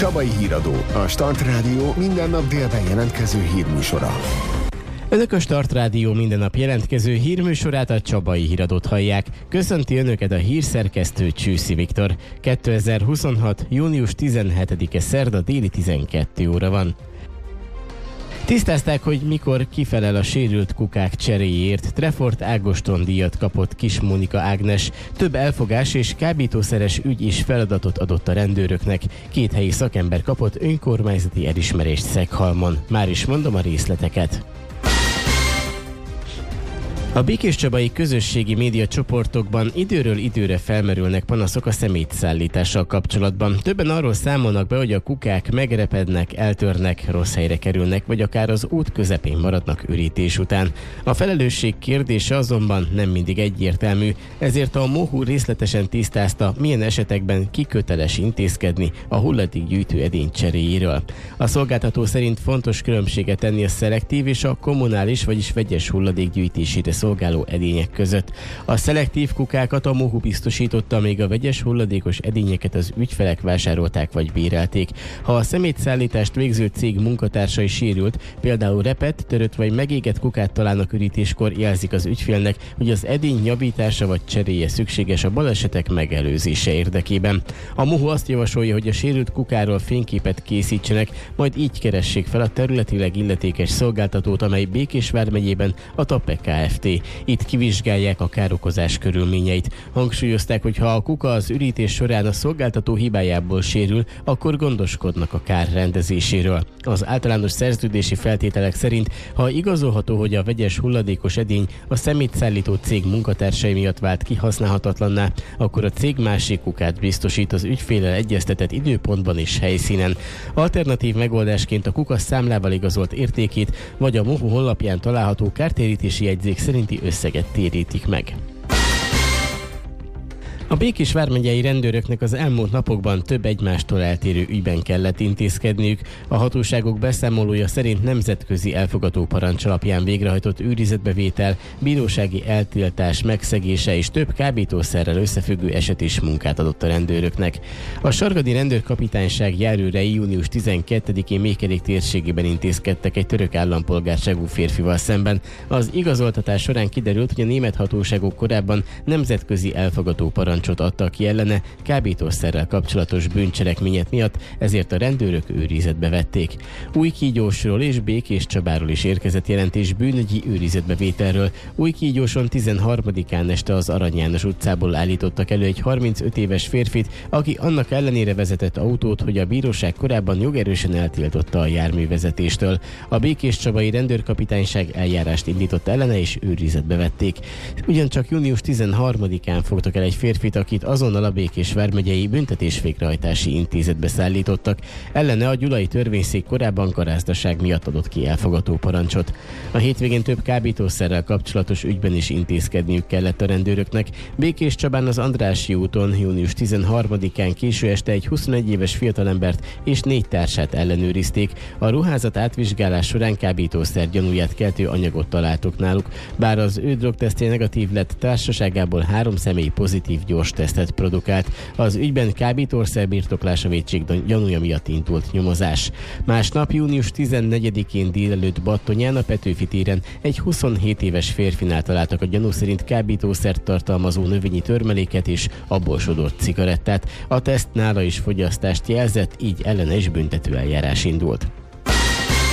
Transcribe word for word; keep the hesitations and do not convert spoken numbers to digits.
Csabai Híradó, a Start Rádió minden nap délben jelentkező hírműsora. Önök a Start Rádió minden nap jelentkező hírműsorát, a Csabai Híradót hallják. Köszönti Önöket a hírszerkesztő Csűszi Viktor. kétezer-huszonhat. június tizenhetedike szerda déli tizenkét óra van. Tisztázták, hogy mikor kifelel a sérült kukák cseréjéért. Trefort Ágoston díjat kapott Kis Mónika Ágnes. Több elfogás és kábítószeres ügy is feladatot adott a rendőröknek. Két helyi szakember kapott önkormányzati elismerést Szeghalmon. Már is mondom a részleteket. A békéscsabai közösségi média csoportokban időről időre felmerülnek panaszok a szemétszállítással kapcsolatban. Többen arról számolnak be, hogy a kukák megrepednek, eltörnek, rossz helyre kerülnek, vagy akár az út közepén maradnak ürítés után. A felelősség kérdése azonban nem mindig egyértelmű, ezért a MOHU részletesen tisztázta, milyen esetekben kiköteles intézkedni a hulladékgyűjtő edény cseréjéről. A szolgáltató szerint fontos különbséget tenni a szelektív és a kommunális, vagyis vegyes hulladékgyűjtésére szolgáló edények között. A szelektív kukákat a MOHU biztosította, még a vegyes hulladékos edényeket az ügyfelek vásárolták vagy bérelték. Ha a szemétszállítást végző cég munkatársai sérült, például repett, törött vagy megégett kukát találnak ürítéskor, jelzik az ügyfélnek, hogy az edény javítása vagy cseréje szükséges a balesetek megelőzése érdekében. A MOHU azt javasolja, hogy a sérült kukáról fényképet készítsenek, majd így keressék fel a területileg illetékes szolgáltatót, amely Békés vármegyében a TAPE Kft. Itt kivizsgálják a károkozás körülményeit. Hangsúlyozták, hogy ha a kuka az ürítés során a szolgáltató hibájából sérül, akkor gondoskodnak a kár rendezéséről. Az általános szerződési feltételek szerint, ha igazolható, hogy a vegyes hulladékos edény a szemétszállító cég munkatársai miatt vált kihasználhatatlanná, akkor a cég másik kukát biztosít az ügyféllel egyeztetett időpontban és helyszínen. Alternatív megoldásként a kuka számlával igazolt értékét vagy a MOHU honlapján található kártérítési jegyzék szerinti összeget térítik meg. A Békés vármegyei rendőröknek az elmúlt napokban több egymástól eltérő ügyben kellett intézkedniük. A hatóságok beszámolója szerint nemzetközi elfogató parancs alapján végrehajtott őrizetbevétel, bírósági eltiltás megszegése és több kábítószerrel összefüggő eset is munkát adott a rendőröknek. A Sargadi rendőrkapitányság járőrei június tizenkettedikén Mékerék térségében intézkedtek egy török állampolgárságú férfival szemben. Az igazoltatás során kiderült, hogy a német hatóságok korábban nemzetközi elfogató parancs adtak ki ellene kábítószerrel kapcsolatos bűncselekmények miatt, ezért a rendőrök őrizetbe vették. Újkígyósról és Békéscsabáról is érkezett jelentés bűnügyi őrizetbevételről. Újkígyóson tizenharmadikán este az Arany János utcából állítottak elő egy harmincöt éves férfit, aki annak ellenére vezetett autót, hogy a bíróság korábban jogerősen eltiltotta a járművezetéstől. A békéscsabai rendőrkapitányság eljárást indított ellene és őrizetbe vették. Ugyancsak június tizenharmadikán fogtak el egy férfit, akit azonnal a Békés vármegyei büntetés-végrehajtási intézetbe szállítottak. Ellene a gyulai törvényszék korábban garázdaság miatt adott ki elfogató parancsot. A hétvégén több kábítószerrel kapcsolatos ügyben is intézkedniük kellett a rendőröknek. Békéscsabán az Andrássy úton június tizenharmadikán késő este egy huszonegy éves fiatalembert és négy társát ellenőrizték. A ruházat átvizsgálás során kábítószer gyanúját keltő anyagot találtuk náluk. Bár az ő drogtesztje negatív lett, társaságából három személy pozitív gyors tesztet produkált. Az ügyben kábítószer birtoklása vétség gyanúja miatt indult nyomozás. Másnap június tizennegyedikén délelőtt Battonyán a Petőfi téren egy huszonhét éves férfinál találtak a gyanú szerint kábítószert tartalmazó növényi törmeléket és abból sodort cigarettát. A teszt nála is fogyasztást jelzett, így ellene is büntetőeljárás indult.